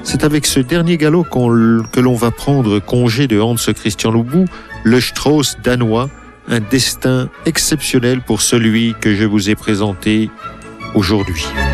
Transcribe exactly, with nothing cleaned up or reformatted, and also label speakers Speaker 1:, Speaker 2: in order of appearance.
Speaker 1: C'est avec ce dernier galop qu'on, que l'on va prendre congé de Hans Christian Loubou, le Strauss danois, un destin exceptionnel pour celui que je vous ai présenté aujourd'hui.